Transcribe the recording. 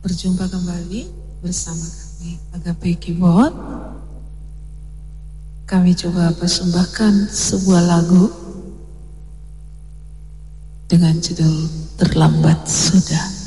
Berjumpa kembali bersama kami Agape Keyboard. Kami coba persembahkan sebuah lagu dengan judul Terlambat Sudah.